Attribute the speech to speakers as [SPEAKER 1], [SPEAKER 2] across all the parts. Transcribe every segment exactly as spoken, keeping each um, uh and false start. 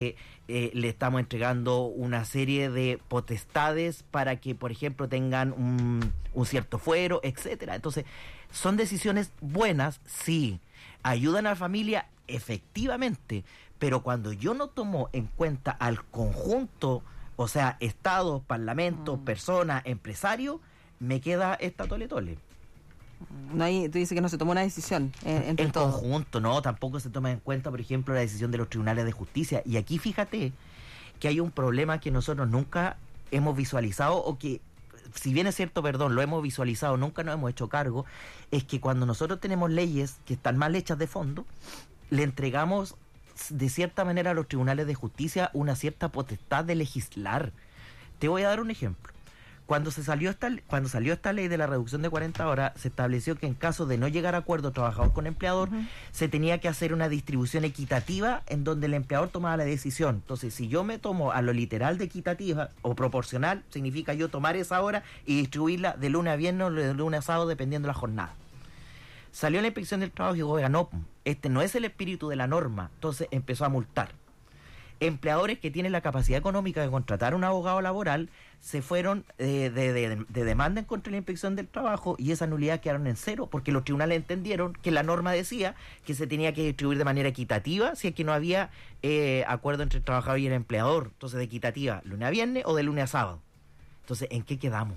[SPEAKER 1] Eh, le estamos entregando una serie de potestades para que, por ejemplo, tengan un, un cierto fuero, etcétera. Entonces, son decisiones buenas, sí. Ayudan a la familia, efectivamente. Pero cuando yo no tomo en cuenta al conjunto, o sea, Estado, Parlamento, mm. personas, empresarios, me queda esta tole tole.
[SPEAKER 2] No hay, tú dices que no se tomó una decisión eh, entre
[SPEAKER 1] en
[SPEAKER 2] todos.
[SPEAKER 1] conjunto, no, tampoco se toma en cuenta, por ejemplo, la decisión de los tribunales de justicia. Y aquí fíjate que hay un problema que nosotros nunca hemos visualizado, o que, si bien es cierto, perdón, lo hemos visualizado, nunca nos hemos hecho cargo, es que cuando nosotros tenemos leyes que están mal hechas de fondo, le entregamos de cierta manera a los tribunales de justicia una cierta potestad de legislar. Te voy a dar un ejemplo. Cuando se salió esta, cuando salió esta ley de la reducción de cuarenta horas, se estableció que en caso de no llegar a acuerdo trabajador con empleador, uh-huh. se tenía que hacer una distribución equitativa en donde el empleador tomaba la decisión. Entonces, si yo me tomo a lo literal de equitativa o proporcional, significa yo tomar esa hora y distribuirla de lunes a viernes o de lunes a sábado, dependiendo de la jornada. Salió la inspección del trabajo y dijo, oiga, no, este no es el espíritu de la norma. Entonces empezó a multar. Empleadores que tienen la capacidad económica de contratar a un abogado laboral se fueron eh, de, de, de demanda en contra de la inspección del trabajo, y esa nulidad quedaron en cero, porque los tribunales entendieron que la norma decía que se tenía que distribuir de manera equitativa si es que no había eh, acuerdo entre el trabajador y el empleador. Entonces, de equitativa, lunes a viernes o de lunes a sábado. Entonces, ¿en qué quedamos?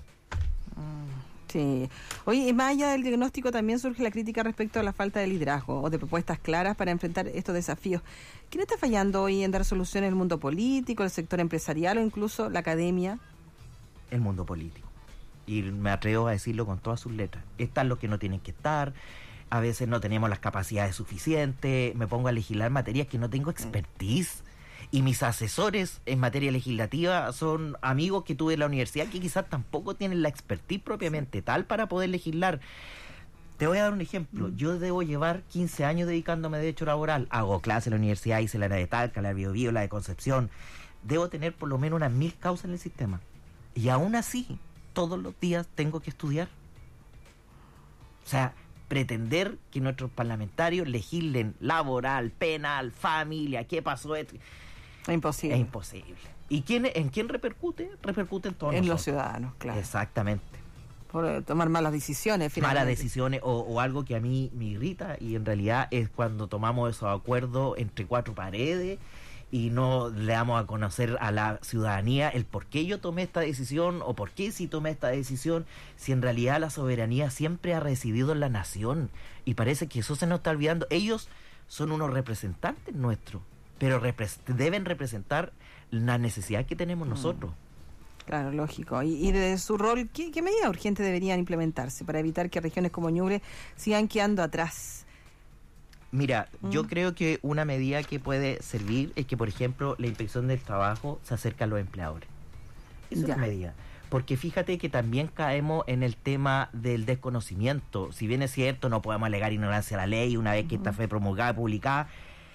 [SPEAKER 2] Sí. Oye, y más allá del diagnóstico, también surge la crítica respecto a la falta de liderazgo o de propuestas claras para enfrentar estos desafíos. ¿Quién está fallando hoy en dar soluciones? ¿El mundo político, el sector empresarial o incluso la academia?
[SPEAKER 1] El mundo político. Y me atrevo a decirlo con todas sus letras. Están los que no tienen que estar. A veces no tenemos las capacidades suficientes. Me pongo a legislar materias que no tengo expertise. Y mis asesores en materia legislativa son amigos que tuve en la universidad que quizás tampoco tienen la expertise propiamente tal para poder legislar. Te voy a dar un ejemplo. Mm. Yo debo llevar quince años dedicándome a derecho laboral. Hago clases en la universidad, hice la de Talca, la de Biobío, la de Concepción. Debo tener por lo menos unas mil causas en el sistema. Y aún así, todos los días tengo que estudiar. O sea, pretender que nuestros parlamentarios legislen laboral, penal, familia, qué pasó... Es
[SPEAKER 2] imposible.
[SPEAKER 1] Es imposible. ¿Y quién, en quién repercute? Repercute en todos
[SPEAKER 2] en
[SPEAKER 1] nosotros.
[SPEAKER 2] los ciudadanos, claro.
[SPEAKER 1] Exactamente.
[SPEAKER 2] Por tomar malas decisiones, finalmente.
[SPEAKER 1] Malas decisiones o, o algo que a mí me irrita, y en realidad es cuando tomamos esos acuerdos entre cuatro paredes y no le damos a conocer a la ciudadanía el por qué yo tomé esta decisión o por qué sí tomé esta decisión, si en realidad la soberanía siempre ha residido en la nación, y parece que eso se nos está olvidando. Ellos son unos representantes nuestros, pero repres- deben representar la necesidad que tenemos nosotros.
[SPEAKER 2] Claro, lógico. Y, y desde su rol, ¿qué, qué medidas urgentes deberían implementarse para evitar que regiones como Ñuble sigan quedando atrás?
[SPEAKER 1] Mira,
[SPEAKER 2] mm.
[SPEAKER 1] yo creo que una medida que puede servir es que, por ejemplo, la inspección del trabajo se acerque a los empleadores. Esa es una medida. Porque fíjate que también caemos en el tema del desconocimiento. Si bien es cierto, no podemos alegar ignorancia a la ley una vez que uh-huh. esta fue promulgada y publicada.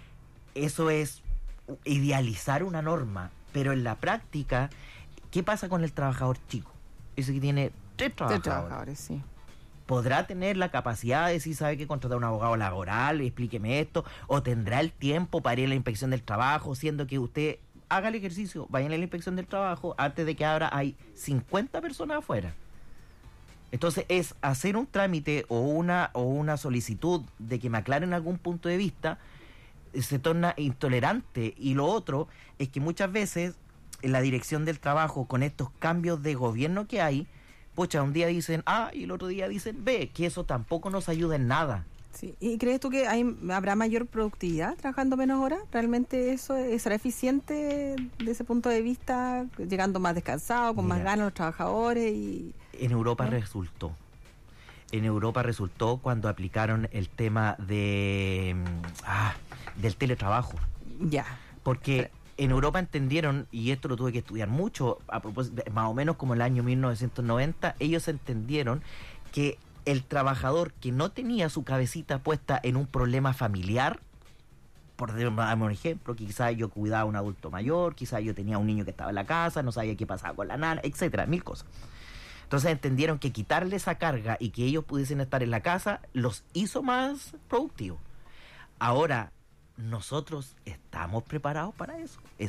[SPEAKER 1] Eso es idealizar una norma. Pero en la práctica, ¿qué pasa con el trabajador chico? Ese que tiene tres trabajadores.
[SPEAKER 2] Tres trabajadores, sí.
[SPEAKER 1] ¿Podrá tener la capacidad de si sabe que contratar a un abogado laboral? Explíqueme esto. ¿O tendrá el tiempo para ir a la inspección del trabajo, siendo que usted haga el ejercicio, vaya a la inspección del trabajo, antes de que ahora hay cincuenta personas afuera? Entonces es hacer un trámite o una, o una solicitud de que me aclaren algún punto de vista, se torna intolerante. Y lo otro es que muchas veces en la dirección del trabajo, con estos cambios de gobierno que hay, pocha, un día dicen A y el otro día dicen B, que eso tampoco nos ayuda en nada.
[SPEAKER 2] Sí. ¿Y crees tú que hay, habrá mayor productividad trabajando menos horas? ¿Realmente eso será eficiente de ese punto de vista, llegando más descansado, con Mira, más ganas los trabajadores? Y
[SPEAKER 1] en Europa
[SPEAKER 2] ¿eh?
[SPEAKER 1] resultó. En Europa resultó cuando aplicaron el tema de ah, del teletrabajo.
[SPEAKER 2] Ya.
[SPEAKER 1] Porque en Europa entendieron, y esto lo tuve que estudiar mucho, a propósito, más o menos como el año mil novecientos noventa, ellos entendieron que el trabajador que no tenía su cabecita puesta en un problema familiar, por darme un ejemplo, que quizás yo cuidaba a un adulto mayor, quizás yo tenía un niño que estaba en la casa, no sabía qué pasaba con la nana, etcétera, mil cosas. Entonces entendieron que quitarle esa carga y que ellos pudiesen estar en la casa los hizo más productivos. Ahora, nosotros estamos preparados para eso.